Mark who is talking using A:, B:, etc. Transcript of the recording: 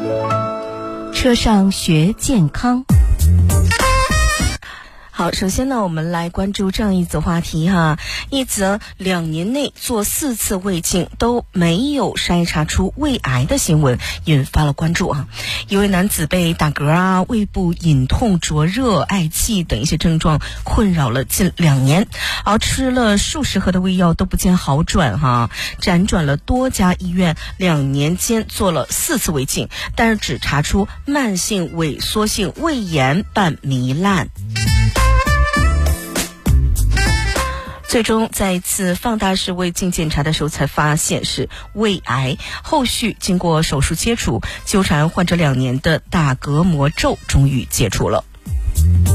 A: 车上学健康。
B: 好，首先呢，我们来关注这样一则话题哈。一则2年内做4次胃镜都没有筛查出胃癌的新闻引发了关注啊。一位男子被打嗝胃部隐痛、灼热、嗳气等一些症状困扰了近2年，而吃了数十盒的胃药都不见好转哈。辗转了多家医院，2年间做了4次胃镜，但是只查出慢性萎缩性胃炎伴糜烂。最终在一次放大式胃镜检查的时候才发现是胃癌，后续经过手术切除，纠缠患者2年的打嗝魔咒终于解除了。